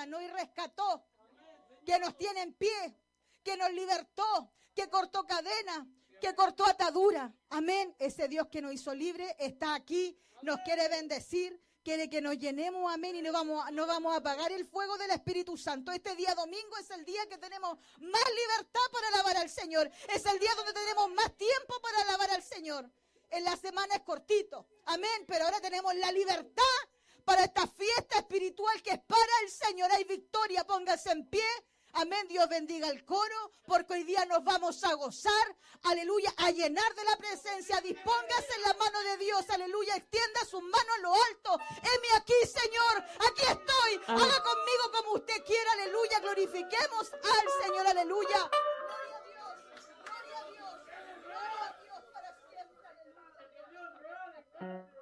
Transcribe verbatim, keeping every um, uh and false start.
sanó y rescató, que nos tiene en pie, que nos libertó, que cortó cadenas, que cortó atadura. Amén. Ese Dios que nos hizo libre está aquí, nos quiere bendecir, quiere que nos llenemos, amén, y no vamos, no vamos a apagar el fuego del Espíritu Santo. Este día domingo es el día que tenemos más libertad para alabar al Señor. Es el día donde tenemos más tiempo para alabar al Señor. En la semana es cortito, amén, pero ahora tenemos la libertad para esta fiesta espiritual que es para el Señor. Hay victoria, póngase en pie. Amén, Dios bendiga el coro, porque hoy día nos vamos a gozar, aleluya, a llenar de la presencia. Dispóngase en la mano de Dios, aleluya, extienda sus manos a lo alto. Heme aquí, Señor, aquí estoy. Amén. Haga conmigo como usted quiera, aleluya, glorifiquemos al Señor, aleluya. Gloria a Dios, gloria a Dios, gloria a Dios para siempre, aleluya.